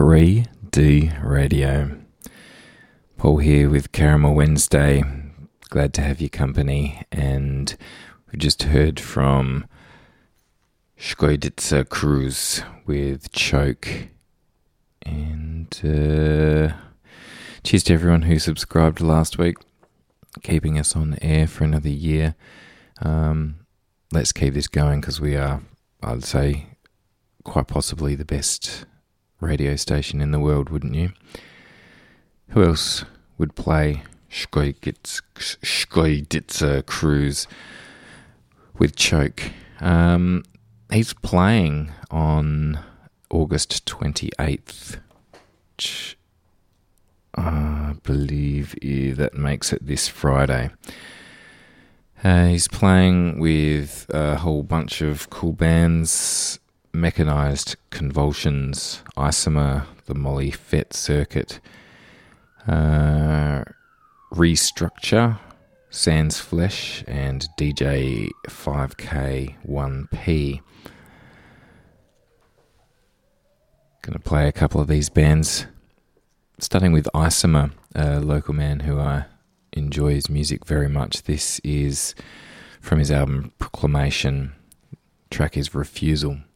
3D Radio. Paul here with Caramel Wednesday. Glad to have your company. And we've just heard from Shkojditsa Cruz with Choke. And cheers to everyone who subscribed last week, keeping us on air for another year. Let's keep this going because we are, I'd say, quite possibly the best radio station in the world, wouldn't you? Who else would play Shkojditsa Cruz with Choke? He's playing on August 28th, which I believe that makes it this Friday. He's playing with a whole bunch of cool bands: Mechanized Convulsions, Isomer, the Molly Fett Circuit, Restructure, Sans Flesh, and DJ 5K1P. Going to play a couple of these bands, starting with Isomer, a local man who I enjoy his music very much. This is from his album Proclamation. The track is Refusal.